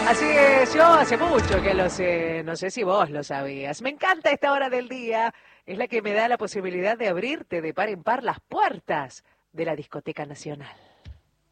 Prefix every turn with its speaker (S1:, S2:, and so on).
S1: Así es, yo hace mucho que lo sé, no sé si vos lo sabías. Me encanta esta hora del día, es la que me da la posibilidad de abrirte de par en par las puertas de la Discoteca Nacional.